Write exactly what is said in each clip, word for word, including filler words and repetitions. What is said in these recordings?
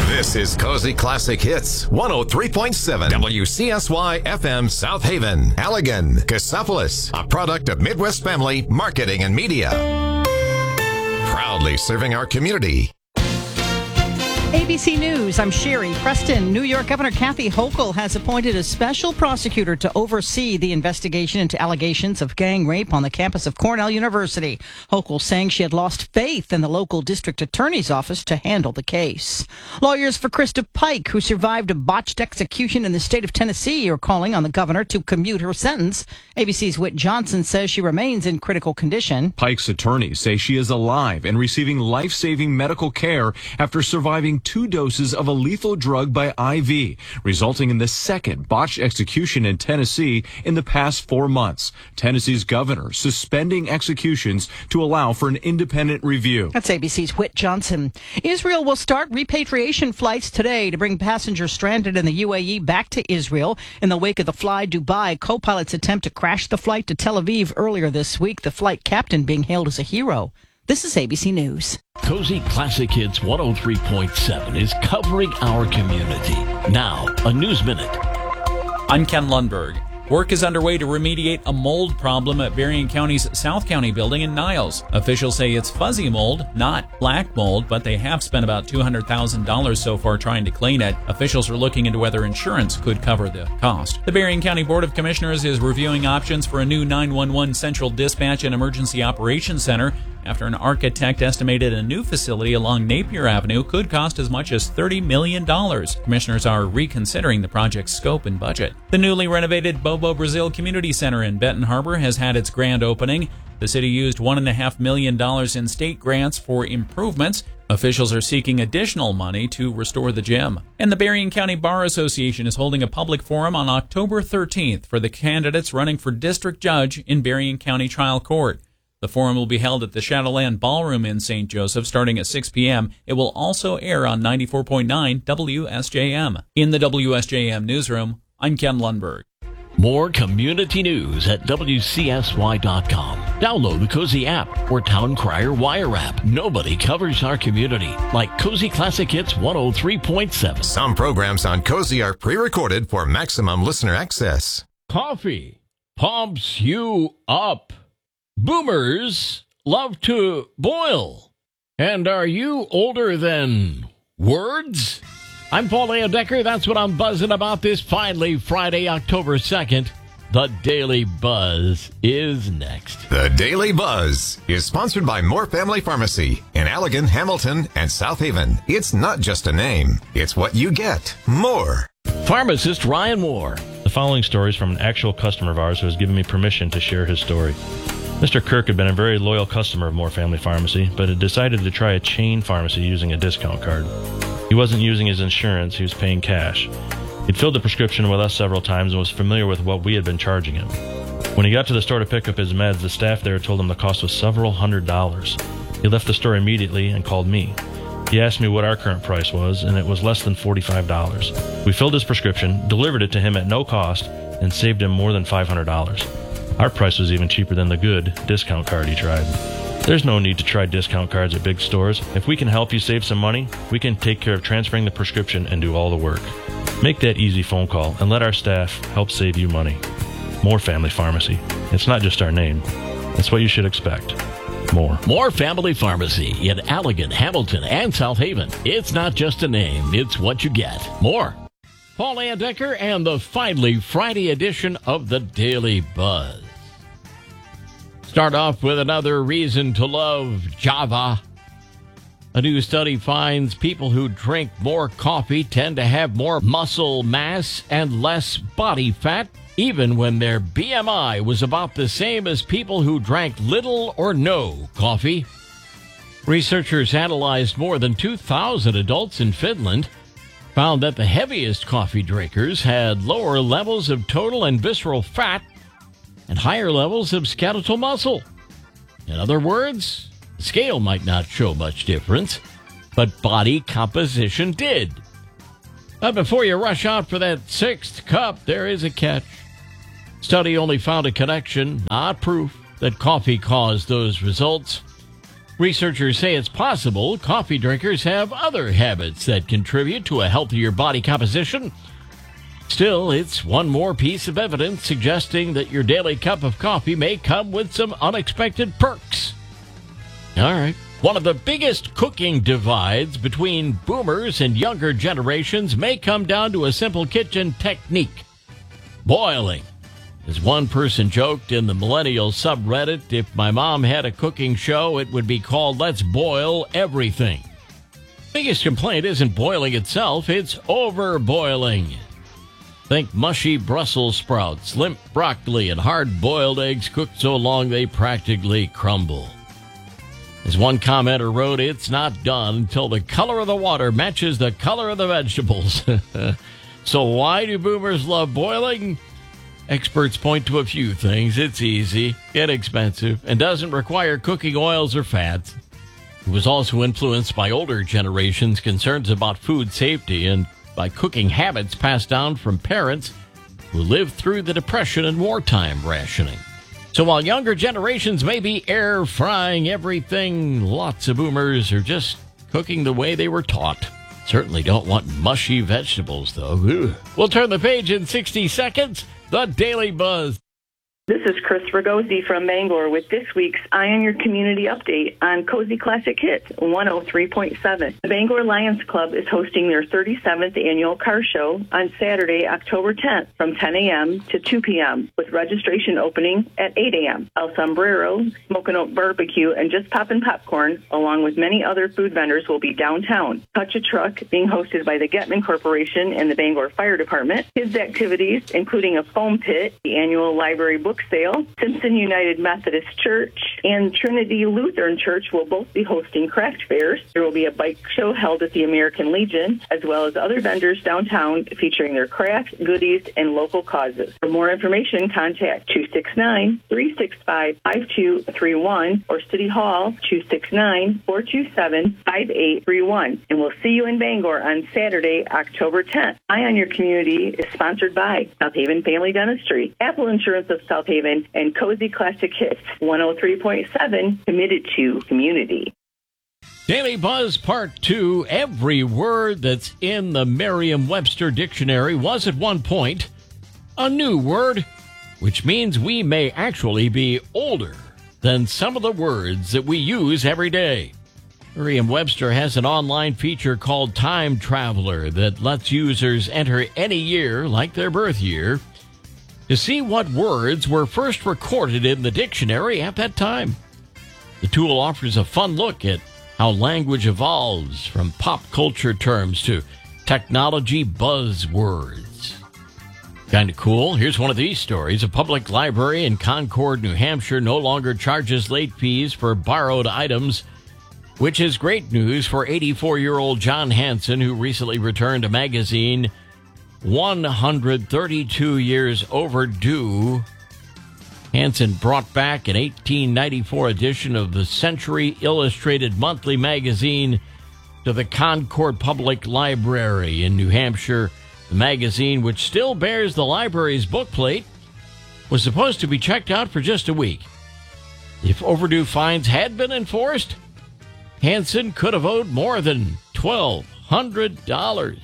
This is Cozy Classic Hits, one oh three point seven W C S Y F M South Haven, Allegan, Cassopolis, a product of Midwest Family Marketing and Media. Proudly serving our community. A B C News, I'm Sherry Preston. New York Governor Kathy Hochul has appointed a special prosecutor to oversee the investigation into allegations of gang rape on the campus of Cornell University. Hochul saying she had lost faith in the local district attorney's office to handle the case. Lawyers for Krista Pike, who survived a botched execution in the state of Tennessee, are calling on the governor to commute her sentence. A B C's Whit Johnson says she remains in critical condition. Pike's attorneys say she is alive and receiving life-saving medical care after surviving two doses of a lethal drug by I V, resulting in the second botched execution in Tennessee in the past four months. Tennessee's governor suspending executions to allow for an independent review. That's A B C's Whit Johnson. Israel will start repatriation flights today to bring passengers stranded in the U A E back to Israel. In the wake of the Fly Dubai co-pilot's attempt to crash the flight to Tel Aviv earlier this week, the flight captain being hailed as a hero. This is A B C News. Cozy Classic Hits one oh three point seven is covering our community. Now, a News Minute. I'm Ken Lundberg. Work is underway to remediate a mold problem at Berrien County's South County building in Niles. Officials say it's fuzzy mold, not black mold, but they have spent about two hundred thousand dollars so far trying to clean it. Officials are looking into whether insurance could cover the cost. The Berrien County Board of Commissioners is reviewing options for a new nine one one Central Dispatch and Emergency Operations Center after an architect estimated a new facility along Napier Avenue could cost as much as thirty million dollars. Commissioners are reconsidering the project's scope and budget. The newly renovated Bobo Brazil Community Center in Benton Harbor has had its grand opening. The city used one point five million dollars in state grants for improvements. Officials are seeking additional money to restore the gym. And the Berrien County Bar Association is holding a public forum on October thirteenth for the candidates running for district judge in Berrien County Trial Court. The forum will be held at the Shadowland Ballroom in Saint Joseph starting at six p.m. It will also air on ninety-four point nine W S J M. In the W S J M newsroom, I'm Ken Lundberg. More community news at W C S Y dot com. Download the Cozy app or Town Crier Wire app. Nobody covers our community like Cozy Classic Hits one oh three point seven. Some programs on Cozy are pre-recorded for maximum listener access. Coffee pumps you up. Boomers love to boil. And are you older than words? I'm Paul Leodecker. That's what I'm buzzing about this finally Friday, October second. The Daily Buzz is next. The Daily Buzz is sponsored by Moore Family Pharmacy in Allegan, Hamilton, and South Haven. It's not just a name. It's what you get. More. Pharmacist Ryan Moore. The following story is from an actual customer of ours who has given me permission to share his story. Mister Kirk had been a very loyal customer of Moore Family Pharmacy, but had decided to try a chain pharmacy using a discount card. He wasn't using his insurance, he was paying cash. He'd filled the prescription with us several times and was familiar with what we had been charging him. When he got to the store to pick up his meds, the staff there told him the cost was several hundred dollars. He left the store immediately and called me. He asked me what our current price was, and it was less than forty-five dollars. We filled his prescription, delivered it to him at no cost, and saved him more than five hundred dollars. Our price was even cheaper than the good discount card he tried. There's no need to try discount cards at big stores. If we can help you save some money, we can take care of transferring the prescription and do all the work. Make that easy phone call and let our staff help save you money. Moore Family Pharmacy. It's not just our name. It's what you should expect. More. Moore Family Pharmacy in Allegan, Hamilton, and South Haven. It's not just a name. It's what you get. More. Paul Leodecker and the finally Friday edition of the Daily Buzz. Start off with another reason to love Java. A new study finds people who drink more coffee tend to have more muscle mass and less body fat, even when their B M I was about the same as people who drank little or no coffee. Researchers analyzed more than two thousand adults in Finland, found that the heaviest coffee drinkers had lower levels of total and visceral fat and higher levels of skeletal muscle. In other words, the scale might not show much difference, but body composition did. But before you rush out for that sixth cup, there is a catch. Study only found a connection, not proof, that coffee caused those results. Researchers say it's possible coffee drinkers have other habits that contribute to a healthier body composition. Still, it's one more piece of evidence suggesting that your daily cup of coffee may come with some unexpected perks. All right. One of the biggest cooking divides between boomers and younger generations may come down to a simple kitchen technique: boiling. As one person joked in the millennial subreddit, if my mom had a cooking show, it would be called Let's Boil Everything. Biggest complaint isn't boiling itself, it's over-boiling. Think mushy Brussels sprouts, limp broccoli, and hard-boiled eggs cooked so long they practically crumble. As one commenter wrote, it's not done until the color of the water matches the color of the vegetables. So why do boomers love boiling? Experts point to a few things. It's easy, inexpensive, and doesn't require cooking oils or fats. It was also influenced by older generations' concerns about food safety and by cooking habits passed down from parents who lived through the Depression and wartime rationing. So while younger generations may be air frying everything, lots of boomers are just cooking the way they were taught. Certainly don't want mushy vegetables, though. Ugh. We'll turn the page in sixty seconds. The Daily Buzz. This is Chris Ragosi from Bangor with this week's Eye on Your Community update on Cozy Classic Hits one oh three point seven. The Bangor Lions Club is hosting their thirty-seventh annual car show on Saturday, October tenth from ten a.m. to two p.m. with registration opening at eight a.m. El Sombrero, Smokin' Oak Barbecue, and Just Poppin' Popcorn, along with many other food vendors, will be downtown. Touch a Truck, being hosted by the Getman Corporation and the Bangor Fire Department. Kids activities, including a foam pit, the annual library book sale, Simpson United Methodist Church, and Trinity Lutheran Church will both be hosting craft fairs. There will be a bike show held at the American Legion, as well as other vendors downtown featuring their crafts, goodies, and local causes. For more information, contact two six nine, three six five, five two three one or City Hall two six nine, four two seven, five eight three one. And we'll see you in Bangor on Saturday, October tenth. Eye on Your Community is sponsored by South Haven Family Dentistry, Apple Insurance of South Haven, and Cozy Classic Hits one oh three point seven, committed to community. Daily Buzz Part two. Every word that's in the Merriam-Webster dictionary was at one point a new word, which means we may actually be older than some of the words that we use every day. Merriam-Webster has an online feature called Time Traveler that lets users enter any year, like their birth year, to see what words were first recorded in the dictionary at that time. The tool offers a fun look at how language evolves from pop culture terms to technology buzzwords. Kind of cool. Here's one of these stories. A public library in Concord, New Hampshire no longer charges late fees for borrowed items, which is great news for eighty-four-year-old John Hansen, who recently returned a magazine one hundred thirty-two years overdue. Hansen brought back an eighteen ninety-four edition of the Century Illustrated Monthly magazine to the Concord Public Library in New Hampshire. The magazine, which still bears the library's bookplate, was supposed to be checked out for just a week. If overdue fines had been enforced, Hansen could have owed more than twelve hundred dollars.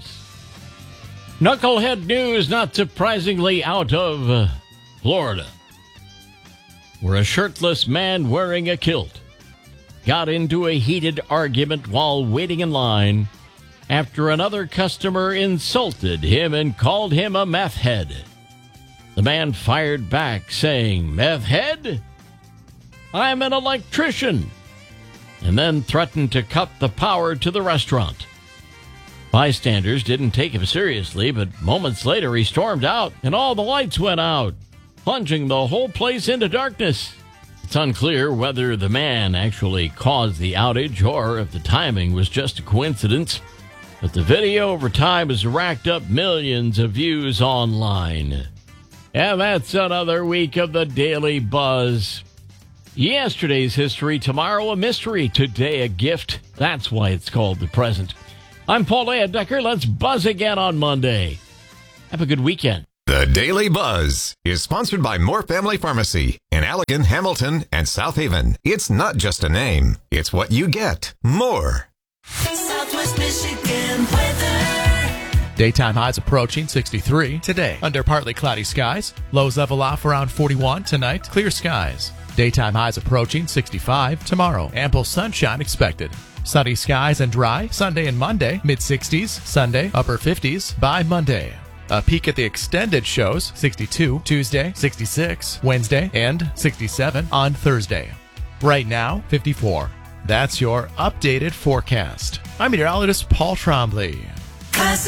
Knucklehead news, not surprisingly, out of uh, Florida, where a shirtless man wearing a kilt got into a heated argument while waiting in line after another customer insulted him and called him a meth head. The man fired back, saying, "Meth head? I'm an electrician," and then threatened to cut the power to the restaurant. Bystanders didn't take him seriously, but moments later he stormed out and all the lights went out, plunging the whole place into darkness. It's unclear whether the man actually caused the outage or if the timing was just a coincidence, but the video over time has racked up millions of views online. And that's another week of the Daily Buzz. Yesterday's history, tomorrow a mystery, today a gift. That's why it's called the present. I'm Paul Layendecker. Let's buzz again on Monday. Have a good weekend. The Daily Buzz is sponsored by Moore Family Pharmacy in Allegan, Hamilton, and South Haven. It's not just a name, it's what you get. More. Southwest Michigan weather. Daytime highs approaching sixty-three today. Under partly cloudy skies. Lows level off around forty-one tonight. Clear skies. Daytime highs approaching sixty-five tomorrow. Ample sunshine expected. Sunny skies and dry Sunday and Monday. mid-sixties. Sunday, upper fifties by Monday. A peek at the extended shows, sixty-two Tuesday, sixty-six Wednesday, and sixty-seven on Thursday. Right now, fifty-four. That's your updated forecast. I'm meteorologist Paul Trombley.